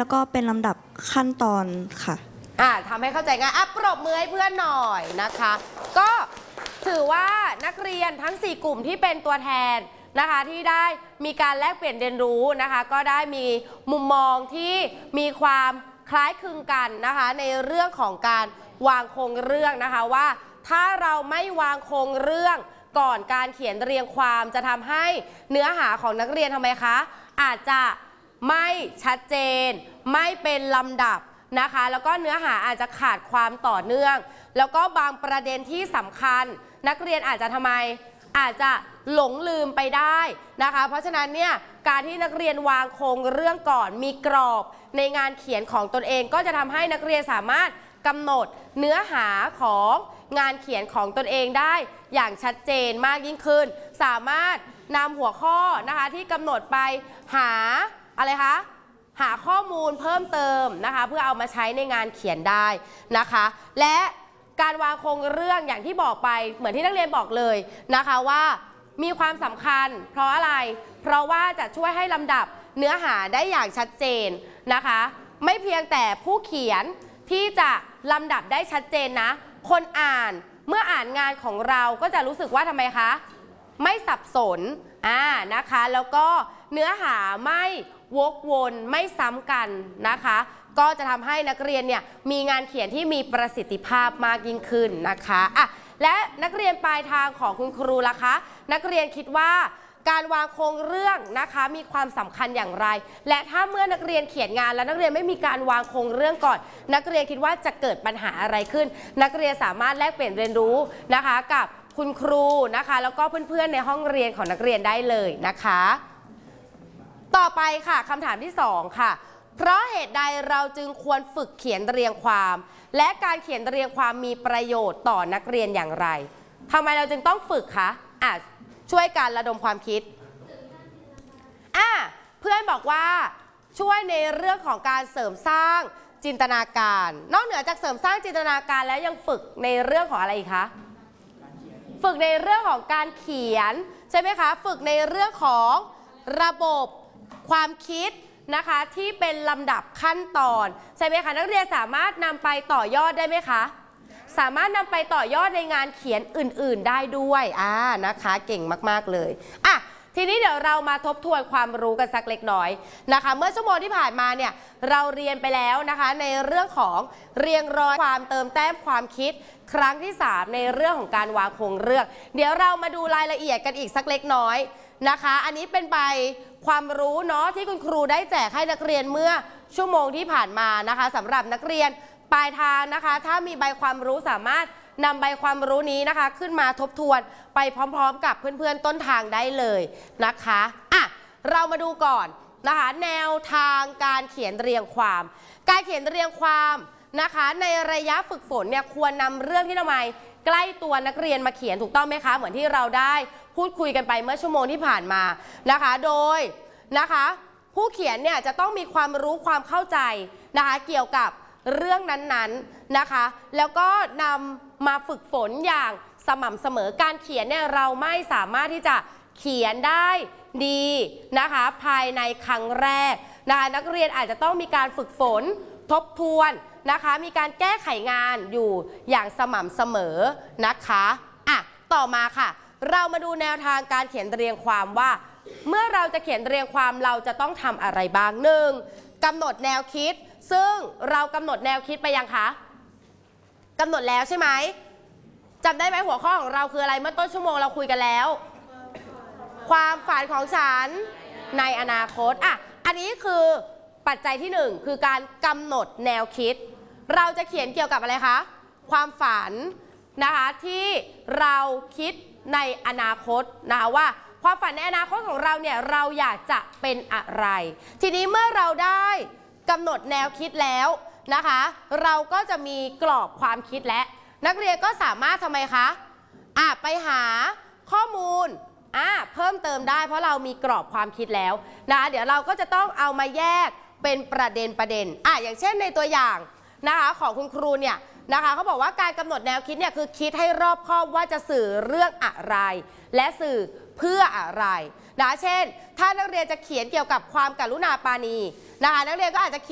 แล้วก็เป็นลำดับขั้นตอนค่ะทำให้เข้าใจง่ายปรบมือให้เพื่อนหน่อยนะคะก็ถือว่านักเรียนทั้ง4กลุ่มที่เป็นตัวแทนนะคะที่ได้มีการแลกเปลี่ยนเรียนรู้นะคะก็ได้มีมุมมองที่มีความคล้ายคลึงกันนะคะในเรื่องของการวางโครงเรื่องนะคะว่าถ้าเราไม่วางโครงเรื่องก่อนการเขียนเรียงความจะทำให้เนื้อหาของนักเรียนทำไมคะอาจจะไม่ชัดเจนไม่เป็นลำดับนะคะแล้วก็เนื้อหาอาจจะขาดความต่อเนื่องแล้วก็บางประเด็นที่สำคัญนักเรียนอาจจะทำไมอาจจะหลงลืมไปได้นะคะเพราะฉะนั้นเนี่ยการที่นักเรียนวางโครงเรื่องก่อนมีกรอบในงานเขียนของตนเองก็จะทำให้นักเรียนสามารถกำหนดเนื้อหาของงานเขียนของตนเองได้อย่างชัดเจนมากยิ่งขึ้นสามารถนำหัวข้อนะคะที่กำหนดไปหาอะไรคะหาข้อมูลเพิ่มเติมนะคะเพื่อเอามาใช้ในงานเขียนได้นะคะและการวางโครงเรื่องอย่างที่บอกไปเหมือนที่นักเรียนบอกเลยนะคะว่ามีความสำคัญเพราะอะไรเพราะว่าจะช่วยให้ลำดับเนื้อหาได้อย่างชัดเจนนะคะไม่เพียงแต่ผู้เขียนที่จะลำดับได้ชัดเจนนะคนอ่านเมื่ออ่านงานของเราก็จะรู้สึกว่าทำไมคะไม่สับสนนะคะแล้วก็เนื้อหาไม่วกวนไม่ซ้ำกันนะคะก็จะทำให้นักเรียนเนี่ยมีงานเขียนที่มีประสิทธิภาพมากยิ่งขึ้นนะคะและนักเรียนปลายทางของคุณครูล่ะคะนักเรียนคิดว่าการวางโครงเรื่องนะคะมีความสำคัญอย่างไรและถ้าเมื่อนักเรียนเขียนงานแล้วนักเรียนไม่มีการวางโครงเรื่องก่อนนักเรียนคิดว่าจะเกิดปัญหาอะไรขึ้นนักเรียนสามารถแลกเปลี่ยนเรียนรู้นะคะกับคุณครูนะคะแล้วก็เพื่อนๆในห้องเรียนของนักเรียนได้เลยนะคะต่อไปค่ะคำถามที่2ค่ะเพราะเหตุใดเราจึงควรฝึกเขียนเรียงความและการเขียนเรียงความมีประโยชน์ต่อนักเรียนอย่างไรทำไมเราจึงต้องฝึกคะช่วยการระดมความคิดเพื่อนบอกว่าช่วยในเรื่องของการเสริมสร้างจินตนาการนอกเหนือจากเสริมสร้างจินตนาการแล้วยังฝึกในเรื่องของอะไรอีกคะฝึกในเรื่องของการเขียนใช่ไหมคะฝึกในเรื่องของระบบความคิดนะคะที่เป็นลำดับขั้นตอนใช่ไหมคะนักเรียนสามารถนำไปต่อยอดได้ไหมคะสามารถนำไปต่อยอดในงานเขียนอื่นๆได้ด้วยนะคะเก่งมากๆเลยทีนี้เดี๋ยวเรามาทบทวนความรู้กันสักเล็กน้อยนะคะเมื่อชั่วโมงที่ผ่านมาเนี่ยเราเรียนไปแล้วนะคะในเรื่องของเรียงร้อยความเติมแต้มความคิดครั้งที่3ในเรื่องของการวางโครงเรื่องเดี๋ยวเรามาดูรายละเอียดกันอีกสักเล็กน้อยนะคะอันนี้เป็นใบความรู้เนาะที่คุณครูได้แจกให้นักเรียนเมื่อชั่วโมงที่ผ่านมานะคะสำหรับนักเรียนปลายทางนะคะถ้ามีใบความรู้สามารถนำใบความรู้นี้นะคะขึ้นมาทบทวนไปพร้อมๆกับเพื่อนๆต้นทางได้เลยนะคะเรามาดูก่อนนะคะแนวทางการเขียนเรียงความการเขียนเรียงความนะคะในระยะฝึกฝนเนี่ยควรนำเรื่องที่ทำไมใกล้ตัวนักเรียนมาเขียนถูกต้องไหมคะเหมือนที่เราได้พูดคุยกันไปเมื่อชั่วโมงที่ผ่านมานะคะโดยนะคะผู้เขียนเนี่ยจะต้องมีความรู้ความเข้าใจนะคะเกี่ยวกับเรื่องนั้นๆนะคะแล้วก็นำมาฝึกฝนอย่างสม่ำเสมอการเขียนเนี่ยเราไม่สามารถที่จะเขียนได้ดีนะคะภายในครั้งแรกนะคะนักเรียนอาจจะต้องมีการฝึกฝนทบทวนนะคะมีการแก้ไขงานอยู่อย่างสม่ำเสมอนะคะต่อมาค่ะเรามาดูแนวทางการเขียนเรียงความว่าเมื่อเราจะเขียนเรียงความเราจะต้องทำอะไรบ้าง1กำหนดแนวคิดซึ่งเรากำหนดแนวคิดไปยังคะกำหนดแล้วใช่ไหมจำได้ไหมหัวข้อของเราคืออะไรเมื่อต้นชั่วโมงเราคุยกันแล้วความฝันของฉันในอนาคตอันนี้คือปัจจัยที่1คือการกำหนดแนวคิดเราจะเขียนเกี่ยวกับอะไรคะความฝันนะคะที่เราคิดในอนาคตนะคะว่าความฝันในอนาคตของเราเนี่ยเราอยากจะเป็นอะไรทีนี้เมื่อเราได้กำหนดแนวคิดแล้วนะคะเราก็จะมีกรอบความคิดและนักเรียนก็สามารถทำไมคะไปหาข้อมูลเพิ่มเติมได้เพราะเรามีกรอบความคิดแล้วนะเดี๋ยวเราก็จะต้องเอามาแยกเป็นประเด็นอย่างเช่นในตัวอย่างนะคะของคุณครูเนี่ยนะคะเขาบอกว่าการกำหนดแนวคิดเนี่ยคือคิดให้รอบคอบว่าจะสื่อเรื่องอะไรและสื่อเพื่ออะไรนะเช่นถ้านักเรียนจะเขียนเกี่ยวกับความกรุณาปราณีนะคะนักเรียนก็อาจจะ